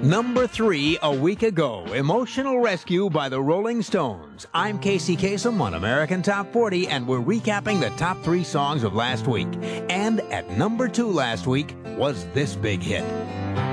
Number 3 a week ago, Emotional Rescue by the Rolling Stones. I'm Casey Kasem on American Top 40, and we're recapping the top 3 songs of last week. And at number 2 last week was this big hit.